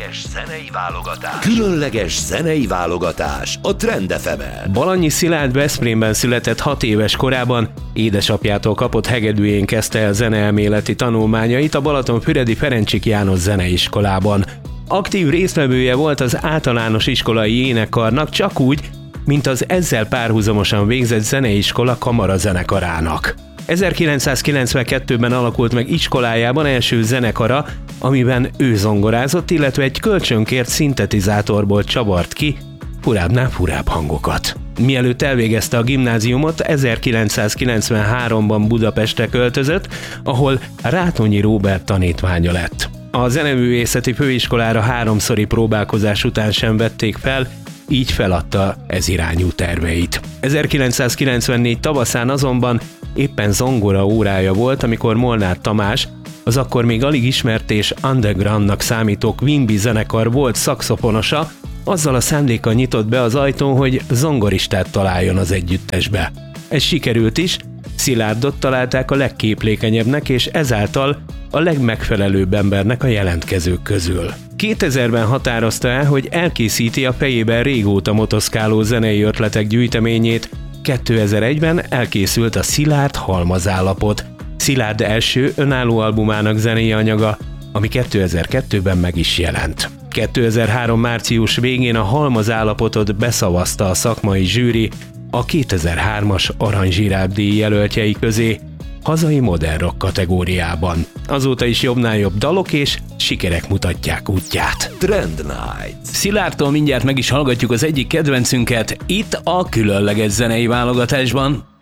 Különleges zenei válogatás a Trend FM-en. Balanyi Szilárd Veszprémben született 6 éves korában, édesapjától kapott hegedűjén kezdte el zeneelméleti tanulmányait a Balatonfüredi Ferencsik János Zeneiskolában. Aktív résztvevője volt az általános iskolai énekkarnak, csak úgy, mint az ezzel párhuzamosan végzett zeneiskola kamarazενekarának. 1992-ben alakult meg iskolájában első zenekara, amiben ő zongorázott, illetve egy kölcsönkért szintetizátorból csavart ki furábbnál furább hangokat. Mielőtt elvégezte a gimnáziumot, 1993-ban Budapestre költözött, ahol Rátonyi Róbert tanítványa lett. A Zeneművészeti Főiskolára 3-szori próbálkozás után sem vették fel, így feladta ez irányú terveit. 1994 tavaszán azonban éppen zongora órája volt, amikor Molnár Tamás, az akkor még alig ismert és undergroundnak számító Quimby zenekar volt szaxofonosa, azzal a szándékkal nyitott be az ajtón, hogy zongoristát találjon az együttesbe. Ez sikerült is, Szilárdot találták a legképlékenyebbnek és ezáltal a legmegfelelőbb embernek a jelentkezők közül. 2000-ben határozta el, hogy elkészíti a fejében régóta motoszkáló zenei ötletek gyűjteményét. 2001-ben elkészült a Szilárd halmazállapot, Szilárd első önálló albumának zenei anyaga, ami 2002-ben meg is jelent. 2003 március végén a halmazállapotot beszavazta a szakmai zsűri a 2003-as Arany Zsiráf-díj jelöltjei közé, hazai modern rock kategóriában. Azóta is jobbnál jobb dalok és sikerek mutatják útját. Trend Night. Szilárdtól mindjárt meg is hallgatjuk az egyik kedvencünket itt a különleges zenei válogatásban.